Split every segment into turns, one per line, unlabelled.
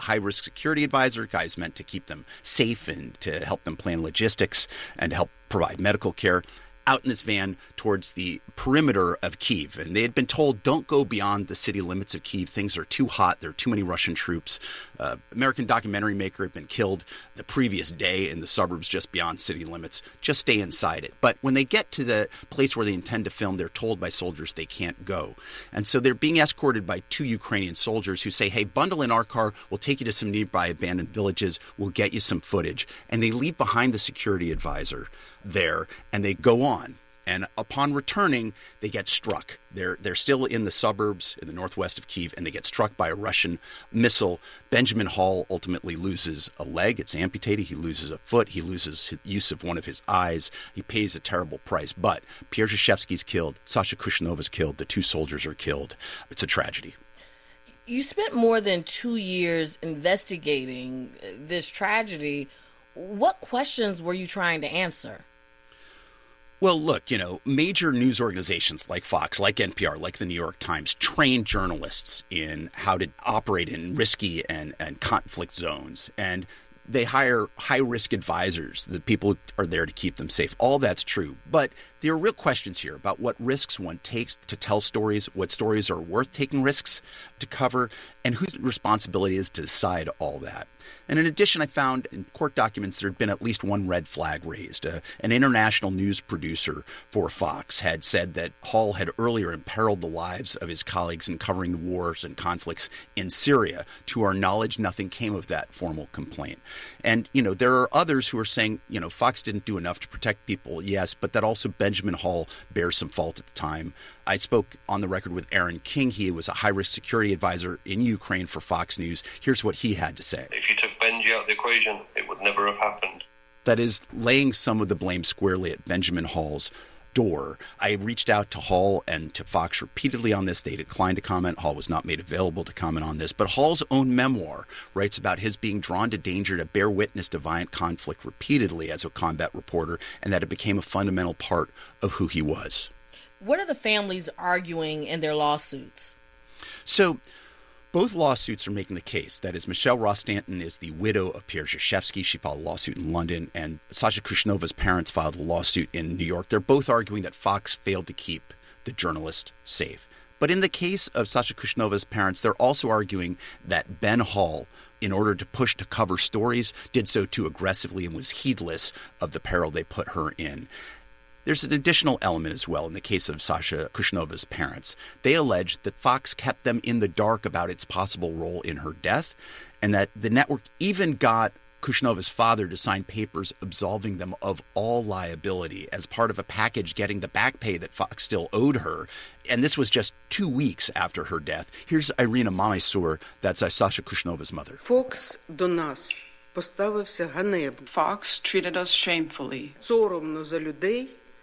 high-risk security advisor, guys meant to keep them safe and to help them plan logistics and to help provide medical care, out in this van towards the perimeter of Kyiv. And they had been told, don't go beyond the city limits of Kyiv. Things are too hot. There are too many Russian troops. American documentary maker had been killed the previous day in the suburbs just beyond city limits. Just stay inside it. But when they get to the place where they intend to film, they're told by soldiers they can't go. And so they're being escorted by 2 Ukrainian soldiers who say, hey, bundle in our car. We'll take you to some nearby abandoned villages. We'll get you some footage. And they leave behind the security advisor there, and they go on. And upon returning, they get struck. They're still in the suburbs in the northwest of Kyiv, and they get struck by a Russian missile. Benjamin Hall ultimately loses a leg. It's amputated. He loses a foot. He loses use of one of his eyes. He pays a terrible price. But Pierre Zhashevsky's killed. Sasha Kushnova's killed. The 2 soldiers are killed. It's a tragedy.
You spent more than 2 years investigating this tragedy. What questions were you trying to answer?
Well, look, major news organizations like Fox, like NPR, like the New York Times train journalists in how to operate in risky and conflict zones. And they hire high-risk advisors. The people are there to keep them safe. All that's true. But there are real questions here about what risks one takes to tell stories, what stories are worth taking risks to cover, and whose responsibility is to decide all that. And in addition, I found in court documents there had been at least one red flag raised. An international news producer for Fox had said that Hall had earlier imperiled the lives of his colleagues in covering the wars and conflicts in Syria. To our knowledge, nothing came of that formal complaint. And, there are others who are saying, Fox didn't do enough to protect people, yes, but that also Benjamin Hall bears some fault at the time. I spoke on the record with Aaron King. He was a high-risk security advisor in Ukraine for Fox News. Here's what he had to say.
If you took Benji out of the equation, it would never have happened.
That is laying some of the blame squarely at Benjamin Hall's door. I reached out to Hall and to Fox repeatedly on this. They declined to comment. Hall was not made available to comment on this. But Hall's own memoir writes about his being drawn to danger to bear witness to violent conflict repeatedly as a combat reporter, and that it became a fundamental part of who he was.
What are the families arguing in their lawsuits?
So both lawsuits are making the case. That is, Michelle Ross-Stanton is the widow of Pierre Zhashevsky. She filed a lawsuit in London, and Sasha Kushnova's parents filed a lawsuit in New York. They're both arguing that Fox failed to keep the journalist safe. But in the case of Sasha Kushnova's parents, they're also arguing that Ben Hall, in order to push to cover stories, did so too aggressively and was heedless of the peril they put her in. There's an additional element as well in the case of Sasha Kushnova's parents. They allege that Fox kept them in the dark about its possible role in her death, and that the network even got Kushnova's father to sign papers absolving them of all liability as part of a package getting the back pay that Fox still owed her. And this was just 2 weeks after her death. Here's Irina Mamaysur, that's Sasha Kushnova's mother.
Fox до нас поставився ганебно.
Fox treated us shamefully.
Соромно за людей,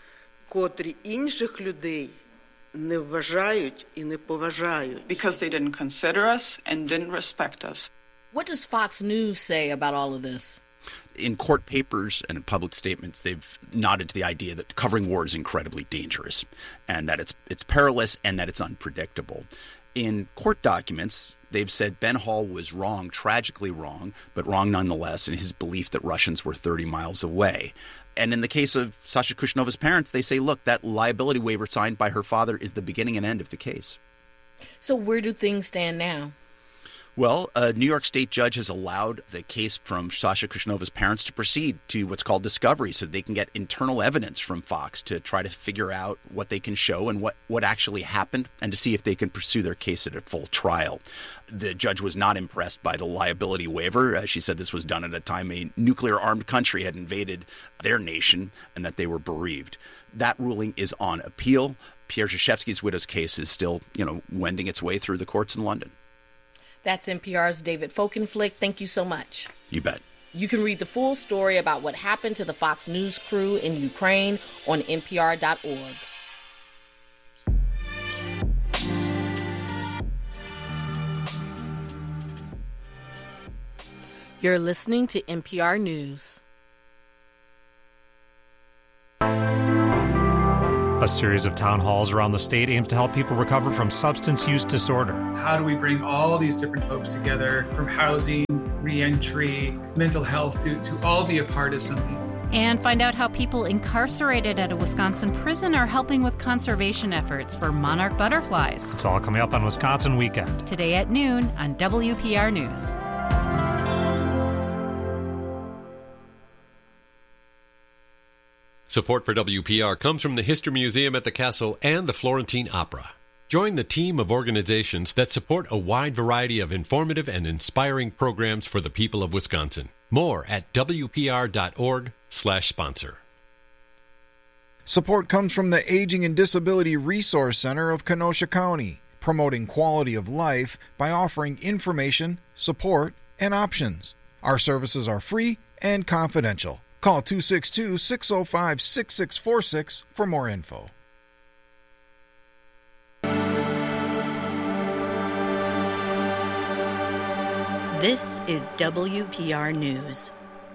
котрі інших людей не вважають і не поважають.
Because they didn't consider us and didn't respect us.
What does Fox News say about all of this?
In court papers and in public statements, they've nodded to the idea that covering war is incredibly dangerous and that it's perilous and that it's unpredictable. In court documents, they've said Ben Hall was wrong, tragically wrong, but wrong nonetheless in his belief that Russians were 30 miles away. And in the case of Sasha Kushnova's parents, they say, look, that liability waiver signed by her father is the beginning and end of the case.
So where do things stand now?
Well, a New York State judge has allowed the case from Sasha Kushnova's parents to proceed to what's called discovery so they can get internal evidence from Fox to try to figure out what they can show and what actually happened and to see if they can pursue their case at a full trial. The judge was not impressed by the liability waiver. She said this was done at a time a nuclear-armed country had invaded their nation and that they were bereaved. That ruling is on appeal. Pierre Zhashevsky's widow's case is still, wending its way through the courts in London.
That's NPR's David Folkenflik. Thank you so much.
You bet.
You can read the full story about what happened to the Fox News crew in Ukraine on NPR.org. You're listening to NPR News.
A series of town halls around the state aims to help people recover from substance use disorder.
How do we bring all these different folks together, from housing, reentry, mental health, to all be a part of something?
And find out how people incarcerated at a Wisconsin prison are helping with conservation efforts for monarch butterflies.
It's all coming up on Wisconsin Weekend.
Today at noon on WPR News.
Support for WPR comes from the History Museum at the Castle and the Florentine Opera. Join the team of organizations that support a wide variety of informative and inspiring programs for the people of Wisconsin. More at WPR.org/sponsor.
Support comes from the Aging and Disability Resource Center of Kenosha County, promoting quality of life by offering information, support, and options. Our services are free and confidential. Call 262-605-6646 for more info.
This is WPR News.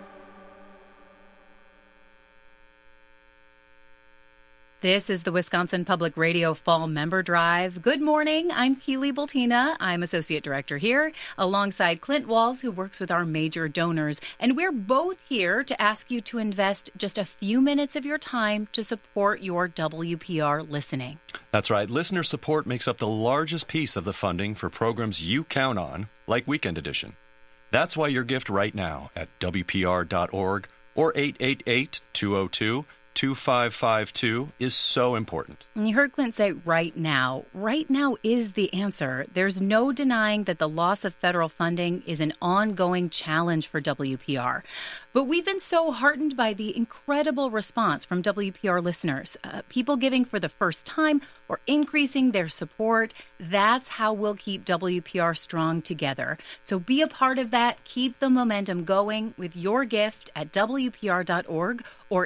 This is the Wisconsin Public Radio Fall Member Drive. Good morning. I'm Keely Bultina. I'm Associate Director here, alongside Clint Walls, who works with our major donors. And we're both here to ask you to invest just a few minutes of your time to support your WPR listening.
That's right. Listener support makes up the largest piece of the funding for programs you count on, like Weekend Edition. That's why your gift right now at WPR.org or 888-202-2552 is so important.
And you heard Clint say right now. Right now is the answer. There's no denying that the loss of federal funding is an ongoing challenge for WPR. But we've been so heartened by the incredible response from WPR listeners. People giving for the first time or increasing their support. That's how we'll keep WPR strong together. So be a part of that. Keep the momentum going with your gift at WPR.org or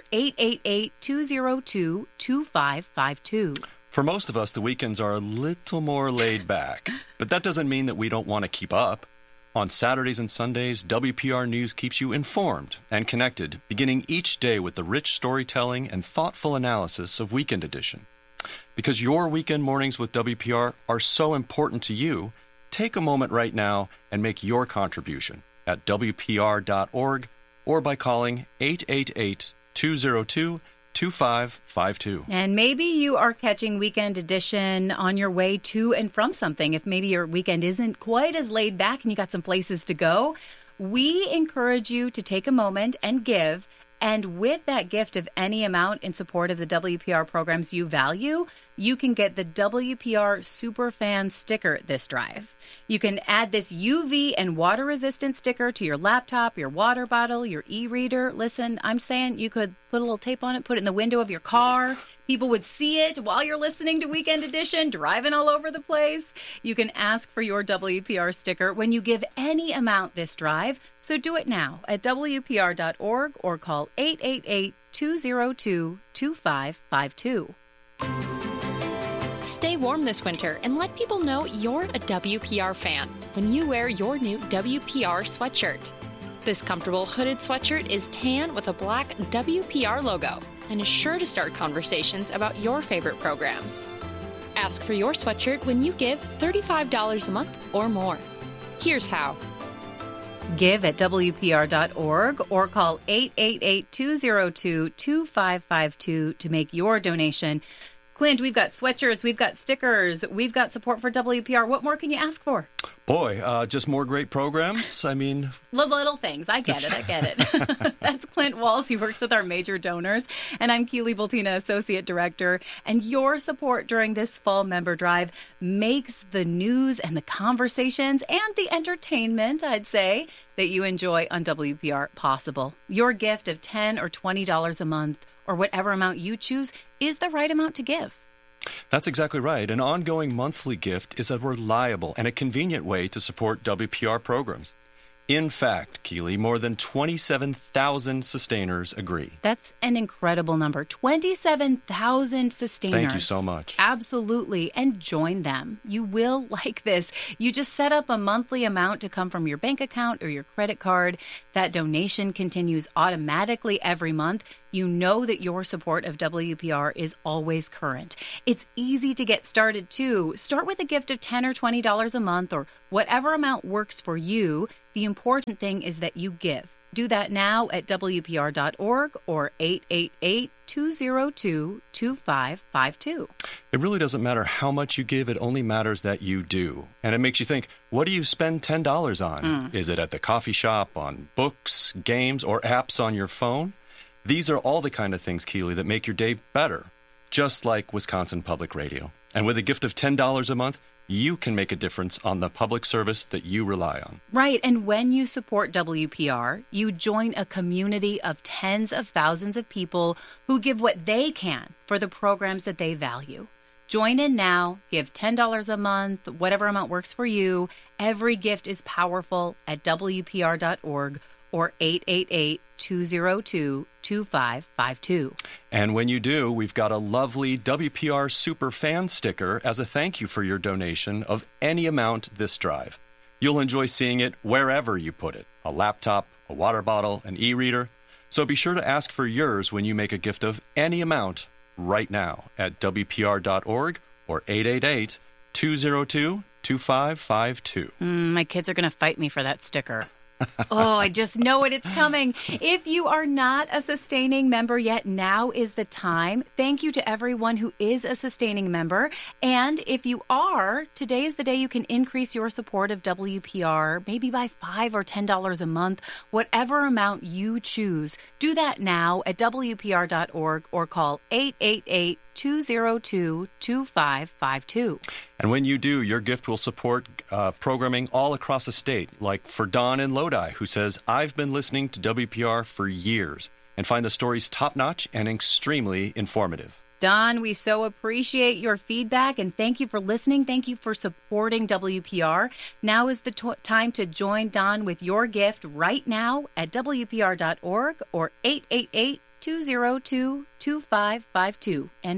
888-202-2552.
For most of us, the weekends are a little more laid back. But that doesn't mean that we don't want to keep up. On Saturdays and Sundays, WPR News keeps you informed and connected, beginning each day with the rich storytelling and thoughtful analysis of Weekend Edition. Because your weekend mornings with WPR are so important to you, take a moment right now and make your contribution at WPR.org or by calling 888-202-2552.
And maybe you are catching Weekend Edition on your way to and from something. If maybe your weekend isn't quite as laid back and you got some places to go, we encourage you to take a moment and give. And with that gift of any amount in support of the WPR programs you value, you can get the WPR Superfan sticker this drive. You can add this UV and water-resistant sticker to your laptop, your water bottle, your e-reader. Listen, I'm saying you could put a little tape on it, put it in the window of your car. People would see it while you're listening to Weekend Edition, driving all over the place. You can ask for your WPR sticker when you give any amount this drive. So do it now at WPR.org or call 888-202-2552.
Stay warm this winter and let people know you're a WPR fan when you wear your new WPR sweatshirt. This comfortable hooded sweatshirt is tan with a black WPR logo and is sure to start conversations about your favorite programs. Ask for your sweatshirt when you give $35 a month or more. Here's how.
Give at WPR.org or call 888-202-2552 to make your donation. Clint, we've got sweatshirts, we've got stickers, we've got support for WPR. What more can you ask for?
Boy, just more great programs. I mean...
Little things. I get it. That's Clint Walls. He works with our major donors. And I'm Keely Bultina, Associate Director. And your support during this fall member drive makes the news and the conversations and the entertainment, I'd say, that you enjoy on WPR possible. Your gift of $10 or $20 a month, or whatever amount you choose, is the right amount to give.
That's exactly right. An ongoing monthly gift is a reliable and a convenient way to support WPR programs. In fact, Keely, more than 27,000 sustainers agree.
That's an incredible number. 27,000 sustainers.
Thank you so much.
Absolutely. And join them. You will like this. You just set up a monthly amount to come from your bank account or your credit card. That donation continues automatically every month. You know that your support of WPR is always current. It's easy to get started, too. Start with a gift of $10 or $20 a month or whatever amount works for you. The important thing is that you give. Do that now at WPR.org or 888-202-2552.
It really doesn't matter how much you give. It only matters that you do. And it makes you think, what do you spend $10 on? Is it at the coffee shop, on books, games, or apps on your phone? These are all the kind of things, Keely, that make your day better, just like Wisconsin Public Radio. And with a gift of $10 a month, you can make a difference on the public service that you rely on.
Right. And when you support WPR, you join a community of tens of thousands of people who give what they can for the programs that they value. Join in now. Give $10 a month, whatever amount works for you. Every gift is powerful at WPR.org or 888-202-2552.
And when you do, we've got a lovely WPR Super Fan sticker as a thank you for your donation of any amount this drive. You'll enjoy seeing it wherever you put it, a laptop, a water bottle, an e-reader. So be sure to ask for yours when you make a gift of any amount right now at WPR.org or 888-202-2552.
My kids are going to fight me for that sticker. Oh, I just know it. It's coming. If you are not a sustaining member yet, now is the time. Thank you to everyone who is a sustaining member. And if you are, today is the day you can increase your support of WPR, maybe by $5 or $10 a month, whatever amount you choose. Do that now at WPR.org or call 888-202-2552.
And when you do, your gift will support programming all across the state, like for Don in Lodi, who says, I've been listening to WPR for years and find the stories top-notch and extremely informative.
Don, we so appreciate your feedback and thank you for listening. Thank you for supporting WPR. Now is the time to join Don with your gift right now at WPR.org or 888-202-2552. And